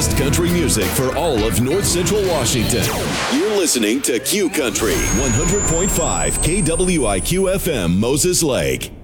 best country music for all of North Central Washington. You're listening to Q Country 100.5 KWIQ FM Moses Lake.